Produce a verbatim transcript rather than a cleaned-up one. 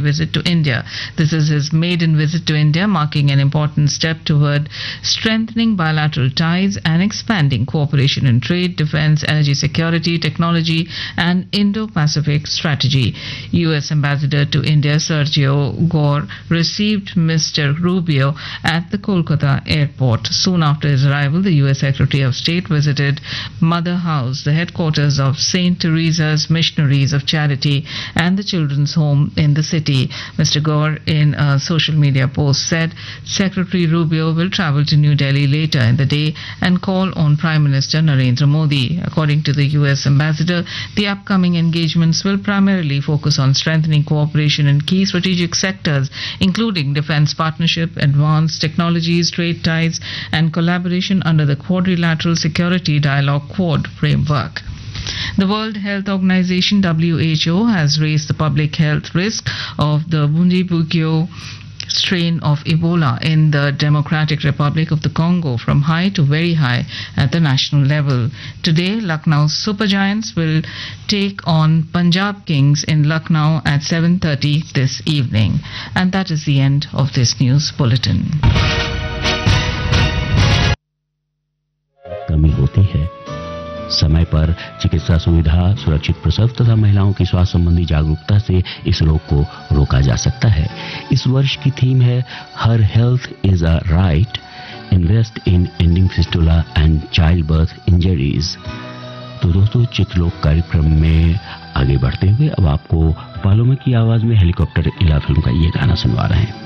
visit to India. This is his maiden visit to India, marking an important step toward strengthening bilateral ties and expanding cooperation in trade, defense, energy security, technology, and Indo-Pacific strategy. U S Ambassador to India Sergio Gore received Mister Rubio at the Kolkata airport. Soon after his arrival, the U S Secretary of State visited Mother House, the headquarters of Saint Teresa's Missionaries of Charity and the Children's Home in the city. Mister Gore, in a social media post, said Secretary Rubio will travel to New Delhi later in the day and call on Prime Minister Narendra Modi. According to the U S Ambassador, the upcoming engagements will primarily focus on strengthening cooperation in key strategic sectors, including defense partnership, advanced technologies, trade ties, and collaboration under the Quadrilateral Security Dialogue Quad framework. The World Health Organization W H O has raised the public health risk of the Bundibugyo strain of Ebola in the Democratic Republic of the Congo from high to very high at the national level. Today, Lucknow Super Giants will take on Punjab Kings in Lucknow at seven thirty this evening. And that is the end of this news bulletin. कमी होती है समय पर चिकित्सा सुविधा, सुरक्षित प्रसव तथा महिलाओं की स्वास्थ्य संबंधी जागरूकता से इस रोग को रोका जा सकता है। इस वर्ष की थीम है हर health is a right, invest in ending fistula and child birth injuries. तो दोस्तों, चित्रलोक कार्यक्रम में आगे बढ़ते हुए अब आपको पालोमे की आवाज में हेलीकॉप्टर इला फिल्म का ये गाना सुनवा रहे हैं।